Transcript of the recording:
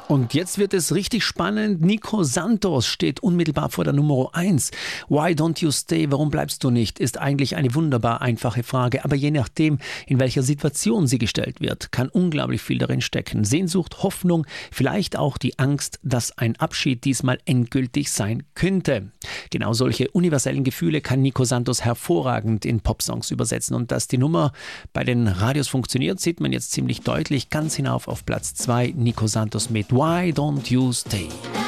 Und jetzt wird es richtig spannend. Nico Santos steht unmittelbar vor der Nummer 1. Why don't you stay? Warum bleibst du nicht? Ist eigentlich eine wunderbar einfache Frage. Aber je nachdem, in welcher Situation sie gestellt wird, kann unglaublich viel darin stecken. Sehnsucht, Hoffnung, vielleicht auch die Angst, dass ein Abschied diesmal endgültig sein könnte. Genau solche universellen Gefühle kann Nico Santos hervorragend in Popsongs übersetzen. Und dass die Nummer bei den Radios funktioniert, sieht man jetzt ziemlich deutlich. Ganz hinauf auf Platz 2, Nico Santos mit Why Don't You Stay?